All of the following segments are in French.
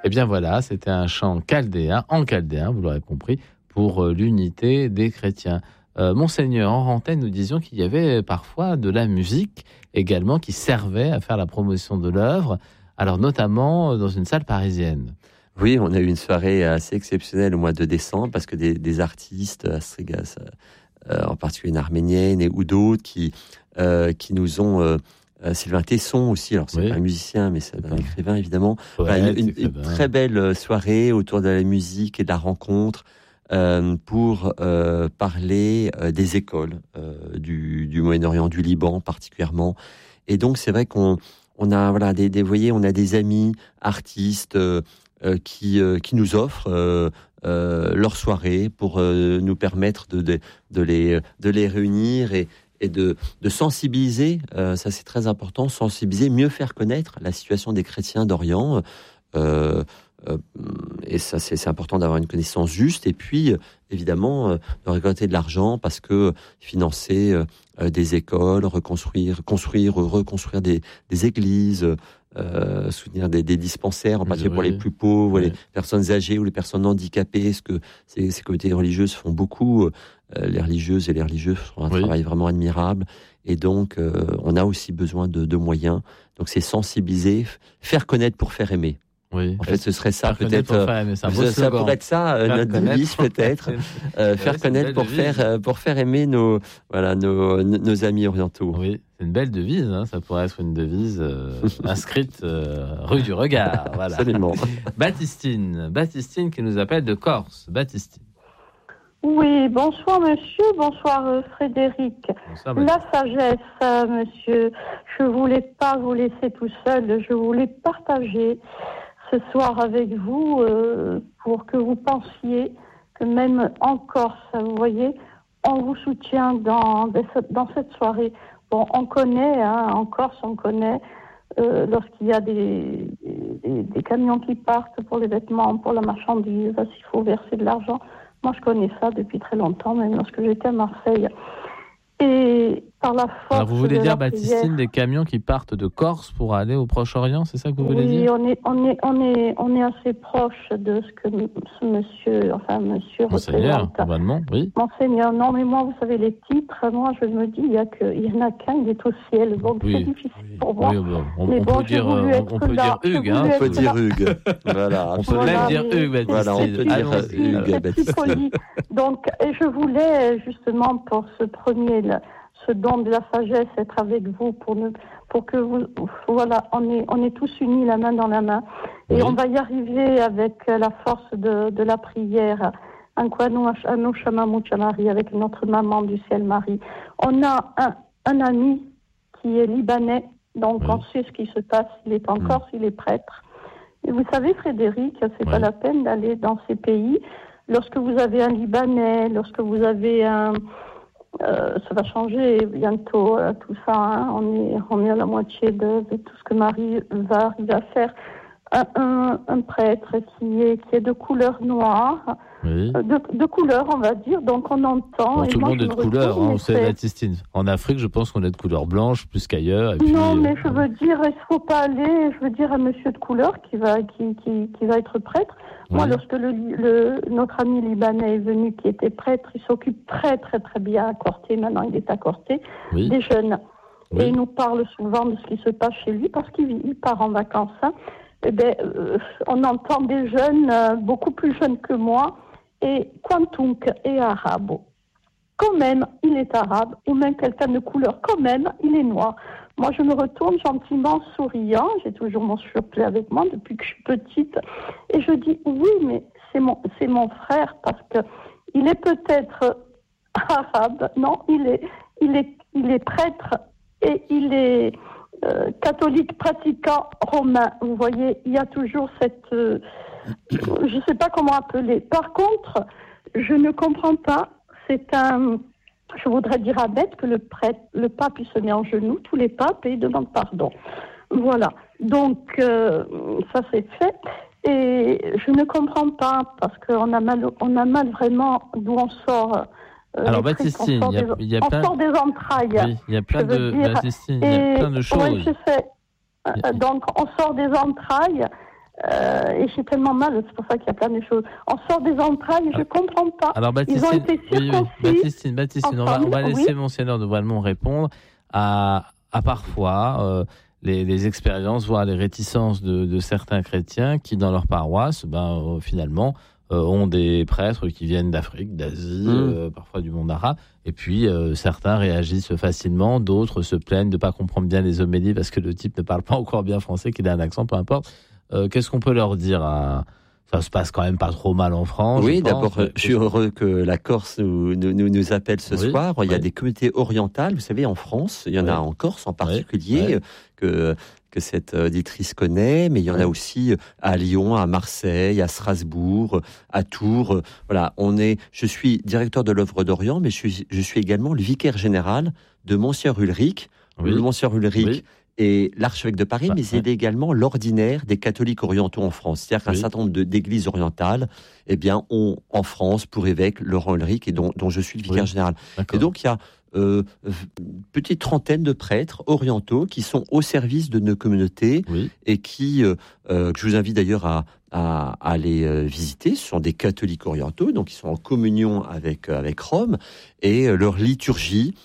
Eh bien voilà, c'était un chant chaldéen, en chaldéen, vous l'aurez compris, pour l'unité des chrétiens. Monseigneur, en antenne, nous disions qu'il y avait parfois de la musique également qui servait à faire la promotion de l'œuvre, alors notamment dans une salle parisienne. Oui, on a eu une soirée assez exceptionnelle au mois de décembre parce que des artistes, Astrigas, en particulier une arménienne ou d'autres qui nous ont... Sylvain Tesson aussi, alors c'est pas un musicien, mais c'est un écrivain évidemment. Poète, une très belle soirée autour de la musique et de la rencontre pour parler des écoles du Moyen-Orient, du Liban particulièrement. Et donc c'est vrai qu'on a vous voyez, on a des amis artistes qui nous offrent leur soirée pour nous permettre de les réunir et de sensibiliser, ça c'est très important, sensibiliser, mieux faire connaître la situation des chrétiens d'Orient. Et ça c'est important d'avoir une connaissance juste. Et puis évidemment de récolter de l'argent parce que financer des écoles, reconstruire des églises, soutenir des dispensaires, en particulier pour les plus pauvres, les personnes âgées ou les personnes handicapées, ce que ces communautés religieuses font beaucoup. Les religieuses et les religieux font un travail vraiment admirable. Et donc, on a aussi besoin de moyens. Donc, c'est sensibiliser, faire connaître pour faire aimer. Oui. En fait, ce serait ça peut-être. Ça pourrait être ça notre devise peut-être. Faire connaître pour faire aimer nos amis orientaux. Oui, c'est une belle devise. Hein. Ça pourrait être une devise inscrite rue du Regard. Voilà. Absolument. Baptistine qui nous appelle de Corse. Baptistine. Oui, bonsoir monsieur, bonsoir Frédéric. Bonsoir, la sagesse, monsieur, je voulais pas vous laisser tout seul, je voulais partager ce soir avec vous pour que vous pensiez que même en Corse, vous voyez, on vous soutient dans cette soirée. Bon, on connaît, en Corse, on connaît lorsqu'il y a des camions qui partent pour les vêtements, pour la marchandise, s'il faut verser de l'argent. Moi, je connais ça depuis très longtemps, même lorsque j'étais à Marseille. Et par la force. Alors vous voulez dire, Baptistine, prière, des camions qui partent de Corse pour aller au Proche-Orient, c'est ça que vous voulez dire? Oui, on est assez proche de ce que ce monsieur Monseigneur, représente. normalement, oui. Monseigneur, non, mais moi, vous savez, les titres, moi, je me dis, il y en a qu'un, il est au ciel. Donc, c'est difficile pour moi. Oui, on peut dire Hugues, hein. On peut dire Hugues. Voilà. On peut même dire Hugues, Baptiste. Voilà, on peut dire Hugues, Baptiste. Donc, et je voulais, justement, pour ce don de la sagesse, être avec vous pour que vous, voilà, on est tous unis la main dans la main. Et on va y arriver avec la force de la prière. Avec notre maman du ciel Marie. On a un ami qui est libanais, donc on sait ce qui se passe. Il est en Corse, il est prêtre. Et vous savez, Frédéric, c'est pas la peine d'aller dans ces pays. Lorsque vous avez un Libanais, lorsque vous avez ça va changer bientôt, tout ça. Hein. On est à la moitié de tout ce que Marie va arriver à faire. Un prêtre qui est de couleur noire, de couleur, on va dire. Donc on entend. Bon, tout le monde est de couleur, on sait, Baptistine. En Afrique, je pense qu'on est de couleur blanche plus qu'ailleurs. Et puis, non, mais je veux dire, il ne faut pas aller. Je veux dire, un monsieur de couleur qui va être prêtre. Moi, lorsque notre ami libanais est venu, qui était prêtre, il s'occupe très, très, très bien à Corté. Maintenant, il est à Corté, des jeunes. Et il nous parle souvent de ce qui se passe chez lui parce qu'il part en vacances. Hein. Eh ben, on entend des jeunes, beaucoup plus jeunes que moi, et Quantunk est arabe. Quand même, il est arabe, ou même quelqu'un de couleur, quand même, il est noir. Moi, je me retourne gentiment, souriant, j'ai toujours mon surplus avec moi depuis que je suis petite, et je dis, oui, mais c'est mon frère, parce que il est peut-être arabe, non, il est prêtre, et il est catholique pratiquant romain. Vous voyez, il y a toujours cette... je ne sais pas comment appeler. Par contre, je ne comprends pas, je voudrais dire à Bête que le pape, il se met en genoux, tous les papes, et il demande pardon. Voilà. Donc, ça c'est fait. Et je ne comprends pas, parce qu'on a mal vraiment d'où on sort. Alors Baptistine, il y a plein... On sort des entrailles. Oui, il y a plein de... Baptistine, il y a plein de choses. Oui, je sais. Donc, on sort des entrailles. Et j'ai tellement mal, c'est pour ça qu'il y a plein de choses. On sort des entrailles, je ne comprends pas. Alors Baptistine, ils ont été circoncis. Baptistine, on va laisser Monseigneur de Voilemont répondre à parfois les expériences, voire les réticences de certains chrétiens qui, dans leur paroisse, finalement, ont des prêtres qui viennent d'Afrique, d'Asie, parfois du monde arabe. Et puis, certains réagissent facilement, d'autres se plaignent de ne pas comprendre bien les homélies parce que le type ne parle pas encore bien français, qu'il a un accent, peu importe. Qu'est-ce qu'on peut leur dire Ça se passe quand même pas trop mal en France. Oui, d'abord, je suis heureux que la Corse nous appelle ce soir. Il y a des communautés orientales, vous savez, en France. Il y en a en Corse en particulier, que cette auditrice connaît, mais il y en a aussi à Lyon, à Marseille, à Strasbourg, à Tours. Voilà, je suis directeur de l'œuvre d'Orient, mais je suis également le vicaire général de Monseigneur Ulrich. Le Monseigneur Ulrich et l'archevêque de Paris, mais il est également l'ordinaire des catholiques orientaux en France. C'est-à-dire qu'un certain nombre d'églises orientales, ont en France pour évêque Laurent Ulrich, et dont je suis le vicaire général. Et donc il y a une petite trentaine de prêtres orientaux qui sont au service de nos communautés et qui, que je vous invite d'ailleurs à aller visiter. Ce sont des catholiques orientaux, donc ils sont en communion avec Rome, et leur liturgie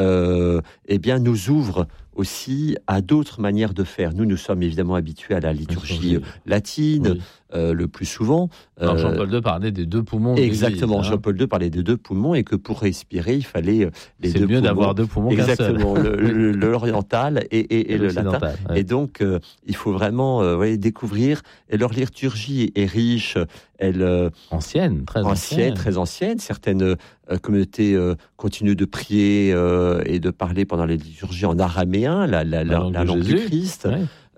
nous ouvre aussi à d'autres manières de faire. Nous sommes évidemment habitués à la liturgie latine, le plus souvent. Alors Jean-Paul II parlait des 2 poumons. Exactement, Jean-Paul II parlait des 2 poumons, et que pour respirer, il fallait les 2 poumons. C'est mieux d'avoir 2 poumons qu'un seul. Exactement, l'oriental et le latin. Et donc, il faut vraiment découvrir. Et leur liturgie est riche. Ancienne, très ancienne. Certaines communautés continuent de prier et de parler pendant les liturgies en araméen, la langue du Christ.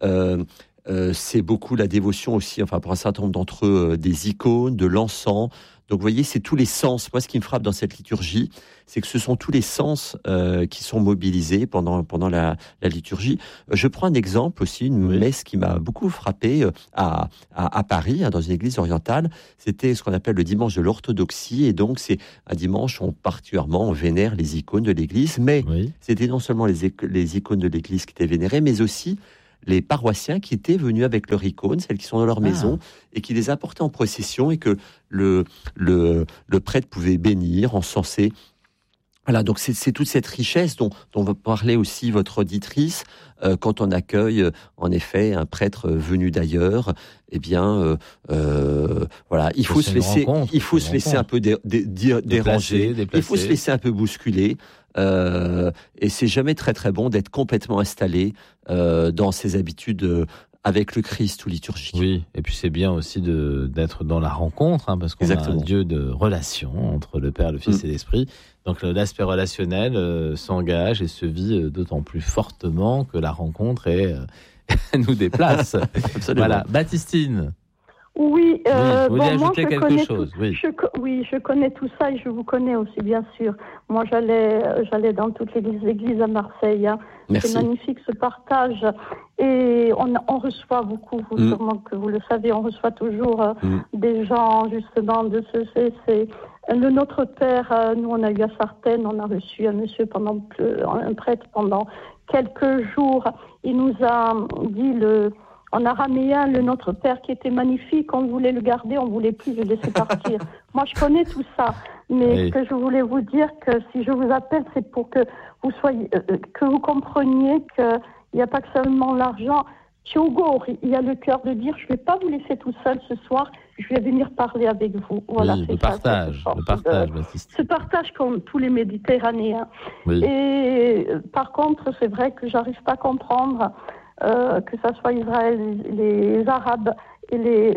C'est beaucoup la dévotion aussi, pour un certain nombre d'entre eux, des icônes, de l'encens. Donc vous voyez, c'est tous les sens. Moi, ce qui me frappe dans cette liturgie, c'est que ce sont tous les sens qui sont mobilisés pendant la liturgie. Je prends un exemple aussi, une messe qui m'a beaucoup frappé à Paris, dans une église orientale. C'était ce qu'on appelle le dimanche de l'orthodoxie, et donc c'est un dimanche où on vénère les icônes de l'église, mais c'était non seulement les icônes de l'église qui étaient vénérées, mais aussi les paroissiens qui étaient venus avec leurs icônes, celles qui sont dans leur maison, et qui les apportaient en procession, et que le prêtre pouvait bénir, encenser. Voilà, donc c'est toute cette richesse dont va parler aussi votre auditrice quand on accueille en effet un prêtre venu d'ailleurs. Il faut se laisser un peu déranger, il faut se laisser un peu bousculer. Et c'est jamais très très bon d'être complètement installé dans ses habitudes avec le Christ ou liturgique. Oui, et puis c'est bien aussi d'être dans la rencontre, parce qu'on a un Dieu de relation entre le Père, le Fils et l'Esprit. Donc l'aspect relationnel s'engage et se vit d'autant plus fortement que la rencontre nous déplace. Voilà, Baptistine. Oui, vous voulez ajouter quelque chose. Je connais tout ça, et je vous connais aussi, bien sûr. Moi, j'allais dans toutes les églises à Marseille. C'est magnifique, ce partage. Et on reçoit beaucoup, sûrement que vous le savez, on reçoit toujours des gens, justement, le Notre Père. Nous, on a eu à Sartène, on a reçu un prêtre pendant quelques jours. Il nous a dit en araméen, le Notre Père, qui était magnifique, on voulait le garder, on voulait plus le laisser partir. Moi, je connais tout ça, mais ce que je voulais vous dire, que si je vous appelle, c'est pour que vous que vous compreniez qu'il n'y a pas que seulement l'argent. Tiogo, il y a le cœur de dire, je ne vais pas vous laisser tout seul ce soir, je vais venir parler avec vous. Voilà, le partage, ce partage comme tous les Méditerranéens. Oui. Et par contre, c'est vrai que j'arrive pas à comprendre que ça soit Israël, les Arabes et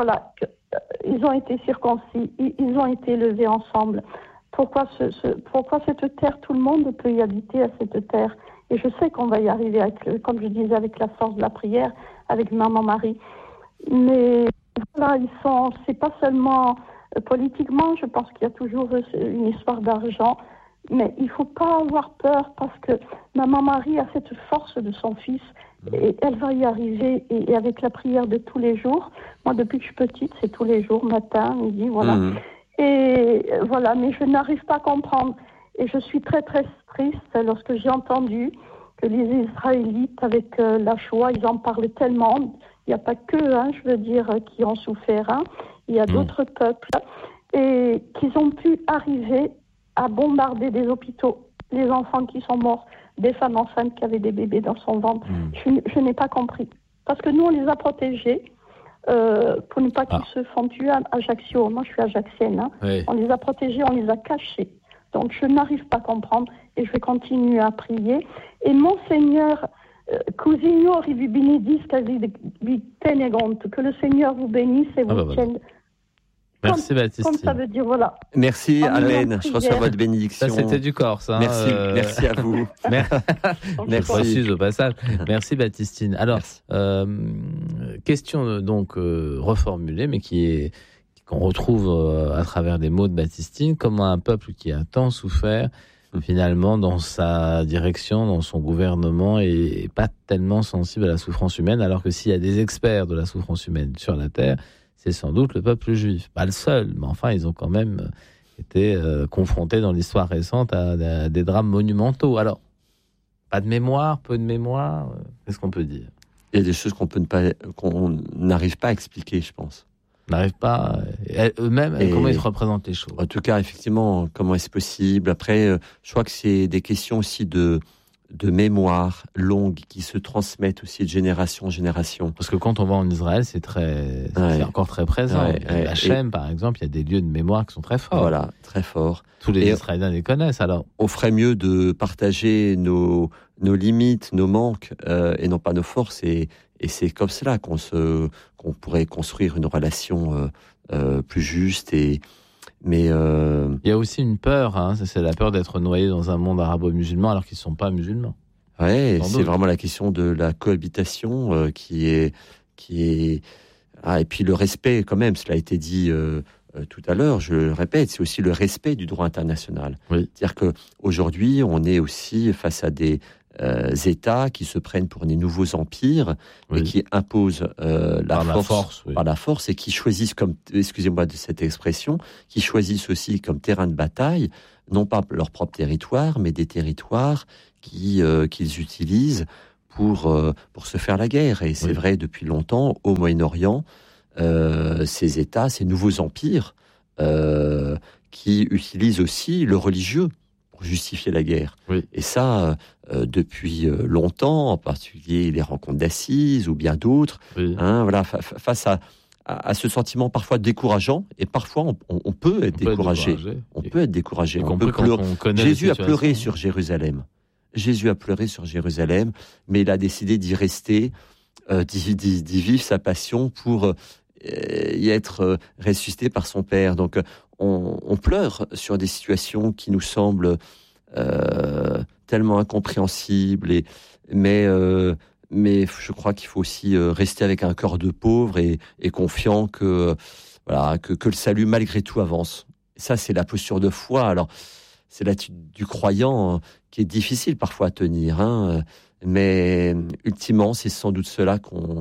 ils ont été circoncis, ils ont été élevés ensemble. Pourquoi cette terre, tout le monde peut y habiter à cette terre? Et je sais qu'on va y arriver, comme je disais, avec la force de la prière, avec Maman Marie. Mais voilà, c'est pas seulement politiquement, je pense qu'il y a toujours une histoire d'argent. Mais il ne faut pas avoir peur, parce que Maman Marie a cette force de son fils, et elle va y arriver, et avec la prière de tous les jours. Moi, depuis que je suis petite, c'est tous les jours, matin, midi, voilà. Et voilà, mais je n'arrive pas à comprendre. Et je suis très très triste lorsque j'ai entendu que les Israélites, avec la Shoah, ils en parlent tellement. Il n'y a pas que, je veux dire, qui ont souffert. Il y a d'autres peuples et qui ont pu arriver à bombarder des hôpitaux, les enfants qui sont morts, des femmes enceintes qui avaient des bébés dans son ventre. Je n'ai pas compris. Parce que nous, on les a protégés pour ne pas qu'ils se font tuer à Ajaccio. Moi, je suis ajaxienne. Oui. On les a protégés, on les a cachés. Donc, je n'arrive pas à comprendre et je vais continuer à prier. Et Monseigneur, Cousinho rivi benedisca vi tenegont, que le Seigneur vous bénisse et vous tienne. Merci Baptistine. Comme ça veut dire, voilà. Merci Amen, je reçois votre bénédiction. Ça c'était du Corse. Merci à vous. Merci. Précise au passage. Merci Baptistine. Alors, question donc reformulée, mais qu'on retrouve à travers les mots de Baptistine. Comment un peuple qui a tant souffert, finalement, dans sa direction, dans son gouvernement, est pas tellement sensible à la souffrance humaine, alors que s'il y a des experts de la souffrance humaine sur la terre, c'est sans doute le peuple juif. Pas le seul, mais enfin, ils ont quand même été confrontés dans l'histoire récente à des drames monumentaux. Alors, pas de mémoire, peu de mémoire, qu'est-ce qu'on peut dire ? Il y a des choses qu'on n'arrive pas à expliquer, je pense. On n'arrive pas, eux-mêmes, comment ils se représentent les choses ? En tout cas, effectivement, comment est-ce possible ? Après, je crois que c'est des questions aussi de mémoire longue qui se transmettent aussi de génération en génération. Parce que quand on va en Israël, c'est encore très présent. La Shem, par exemple, il y a des lieux de mémoire qui sont très forts. Voilà, très forts. Tous les Israéliens les connaissent, alors. On ferait mieux de partager nos limites, nos manques, et non pas nos forces. Et c'est comme cela qu'on pourrait construire une relation plus juste Mais il y a aussi une peur, c'est la peur d'être noyé dans un monde arabo-musulman alors qu'ils ne sont pas musulmans. Ouais, c'est vraiment la question de la cohabitation qui est et puis le respect quand même, cela a été dit tout à l'heure, je le répète, c'est aussi le respect du droit international. Oui. C'est-à-dire qu'aujourd'hui, on est aussi face à des États qui se prennent pour des nouveaux empires et qui imposent la force et qui choisissent comme, excusez-moi de cette expression, qui choisissent aussi comme terrain de bataille, non pas leur propre territoire, mais des territoires qu'ils utilisent pour se faire la guerre. Et c'est vrai depuis longtemps au Moyen-Orient, ces États, ces nouveaux empires qui utilisent aussi le religieux pour justifier la guerre. Oui. Et ça, depuis longtemps, en particulier les rencontres d'Assise ou bien d'autres, voilà, face à ce sentiment parfois décourageant, et parfois on peut être découragé. On peut être découragé. On peut pleurer. Jésus a pleuré sur Jérusalem. Jésus a pleuré sur Jérusalem, mais il a décidé d'y rester, d'y vivre sa passion pour y être ressuscité par son Père. Donc on pleure sur des situations qui nous semblent tellement incompréhensibles, mais je crois qu'il faut aussi rester avec un cœur de pauvre et confiant que le salut malgré tout avance. Ça, c'est la posture de foi. Alors, c'est l'attitude du croyant qui est difficile parfois à tenir, mais ultimement, c'est sans doute cela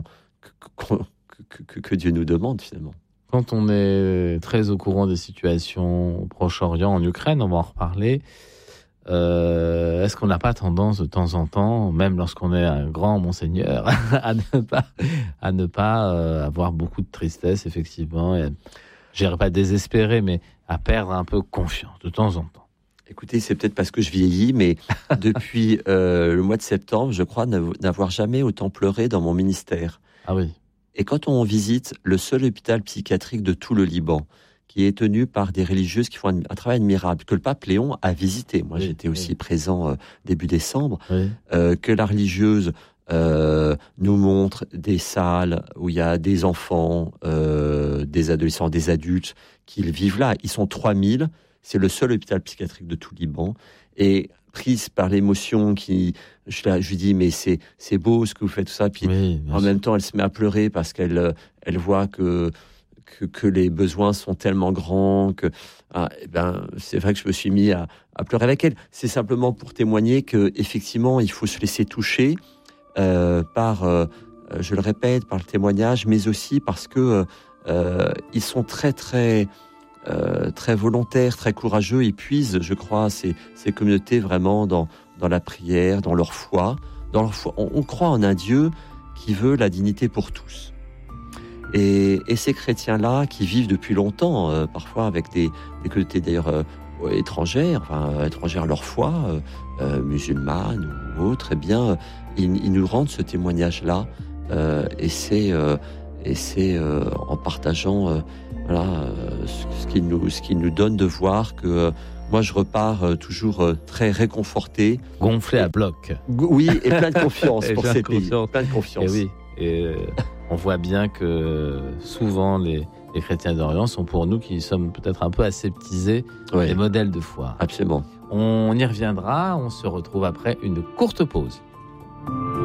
que Dieu nous demande finalement. Quand on est très au courant des situations au Proche-Orient, en Ukraine, on va en reparler. Est-ce qu'on n'a pas tendance de temps en temps, même lorsqu'on est un grand monseigneur, à ne pas avoir beaucoup de tristesse, effectivement, et, je dirais pas désespérer, mais à perdre un peu confiance de temps en temps? Écoutez, c'est peut-être parce que je vieillis, mais depuis le mois de septembre, je crois n'avoir jamais autant pleuré dans mon ministère. Ah oui. Et quand on visite le seul hôpital psychiatrique de tout le Liban, qui est tenu par des religieuses qui font un travail admirable, que le pape Léon a visité. Moi, j'étais aussi présent début décembre, que la religieuse nous montre des salles où il y a des enfants, des adolescents, des adultes qui vivent là. Ils sont 3000. C'est le seul hôpital psychiatrique de tout le Liban. Et prise par l'émotion, je lui dis, mais c'est beau ce que vous faites, tout ça. Puis en même temps, elle se met à pleurer parce qu'elle voit que les besoins sont tellement grands c'est vrai que je me suis mis à pleurer avec elle. C'est simplement pour témoigner que effectivement, il faut se laisser toucher par, je le répète, par le témoignage, mais aussi parce que ils sont très très très volontaires, très courageux. Ils puisent, je crois, ces communautés vraiment dans la prière, dans leur foi. On croit en un Dieu qui veut la dignité pour tous. Et ces chrétiens-là, qui vivent depuis longtemps, parfois avec des communautés d'ailleurs étrangères à leur foi, musulmanes ou autres, eh bien, ils nous rendent ce témoignage-là, et c'est en partageant ce qui nous donne de voir que moi je repars toujours très réconforté, gonflé à bloc. Oui, et plein de confiance pour ces pays, plein de confiance. Et oui, on voit bien que souvent les chrétiens d'Orient sont pour nous qui sommes peut-être un peu aseptisés, des modèles de foi. Absolument. On y reviendra, on se retrouve après une courte pause.